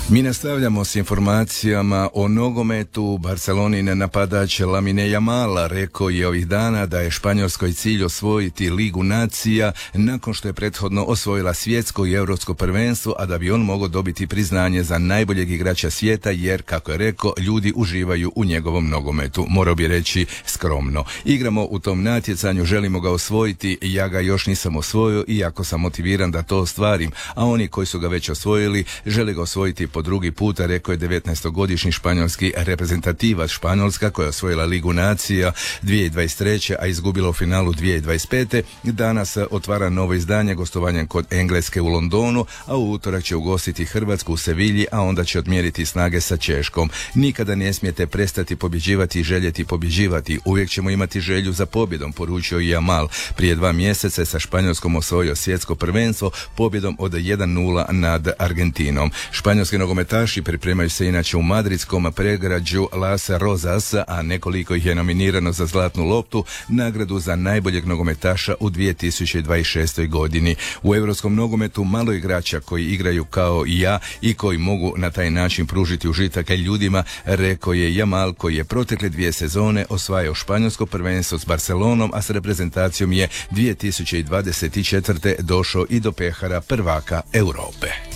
Mi nastavljamo s informacijama o nogometu. Barcelonin napadač Lamine Yamal rekao je ovih dana da je Španjolskoj cilj osvojiti Ligu nacija nakon što je prethodno osvojila svjetsko i europsko prvenstvo, a da bi on mogao dobiti priznanje za najboljeg igrača svijeta, jer, kako je rekao, ljudi uživaju u njegovom nogometu. Morao bi reći skromno. Igramo u tom natjecanju, želimo ga osvojiti, ja ga još nisam osvojio, iako sam motiviran da to ostvarim, a oni koji su ga već osvojili žele ga osvojiti po drugi puta, rekao je 19-godišnji španjolski reprezentativac. Španjolska, koja je osvojila Ligu nacija 2023. a izgubila u finalu 2025. danas otvara novo izdanje gostovanjem kod Engleske u Londonu, a u utorak će ugostiti Hrvatsku u Sevilji, a onda će odmjeriti snage sa Češkom. Nikada ne smijete prestati pobjeđivati i željeti pobjeđivati. Uvijek ćemo imati želju za pobjedom, poručio i Yamal. Prije 2 mjeseca je sa Španjolskom osvojio svjetsko prvenstvo pobjedom od 1-0 nad Argentinom. Španjolski nogometaši pripremaju se inače u madridskom predgrađu Las Rozas, a nekoliko ih je nominirano za Zlatnu loptu, nagradu za najboljeg nogometaša u 2026. godini. U europskom nogometu malo igrača koji igraju kao i ja i koji mogu na taj način pružiti užitak ljudima, rekao je Yamal, koji je protekle 2 sezone osvajao španjolsko prvenstvo s Barcelonom, a s reprezentacijom je 2024. došao i do pehara prvaka Europe.